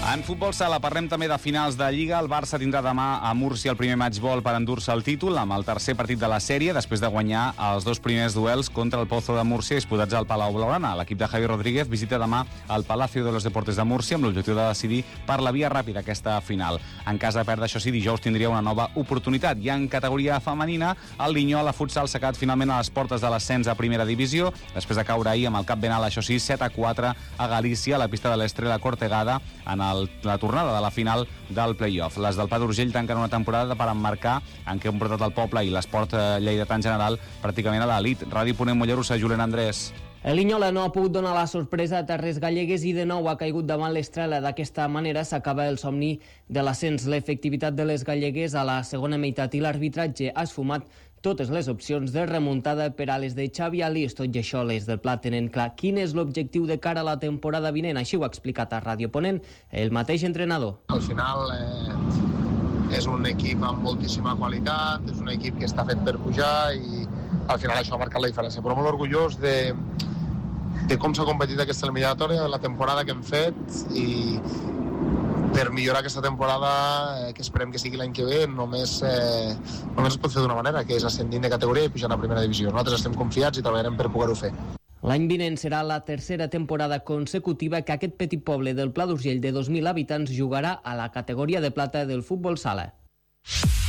En futbol sala parlem també de finals de Lliga. El Barça tindrà demà a Múrcia el primer matchball per endur-se el títol amb el tercer partit de la sèrie després de guanyar els dos primers duels contra el Pozo de Múrcia disputats al Palau Blaugrana. L'equip de Javi Rodríguez visita demà el Palacio de los Deportes de Múrcia amb l'objectiu de decidir per la via ràpida aquesta final. En cas de perdre, això sí, dijous tindria una nova oportunitat. I en categoria femenina, el Linyola a futsal s'ha quedat finalment a les portes de l'ascens a primera divisió després de caure ahir amb el cap ben alt, això sí, 7-4 a Galícia, a la pista de l'Estrela Cortegada en la tornada de la final del play-off. Les del Pla d'Urgell tanquen una temporada per emmarcar en què han portat el poble i l'esport lleidatà en general pràcticament a l'elit. Ràdio Ponent Mollerussa, Julen Andrés. El Linyola no ha pogut donar la sorpresa a terres gallegues i de nou ha caigut davant l'Estrela. D'aquesta manera s'acaba el somni de l'ascens. L'efectivitat de les gallegues a la segona meitat i l'arbitratge ha esfumat totes les opcions de remuntada per a les de Xavi Alís. Tot i això, les del Pla tenen clar quin és l'objectiu de cara a la temporada vinent. Així ho ha explicat a Ràdio Ponent el mateix entrenador. Al final és un equip amb moltíssima qualitat, és un equip que està fet per pujar i al final això ha marcat la diferència. Però molt orgullós de com s'ha competit aquesta eliminatòria, de la temporada que hem fet i per millorar aquesta temporada, que esperem que sigui l'any que ve, només es pot fer d'una manera, que és ascendint de categoria i pujant a primera divisió. Nosaltres estem confiats i treballarem per poder-ho fer. L'any vinent serà la tercera temporada consecutiva que aquest petit poble del Pla d'Urgell de 2.000 habitants jugarà a la categoria de plata del futbol sala.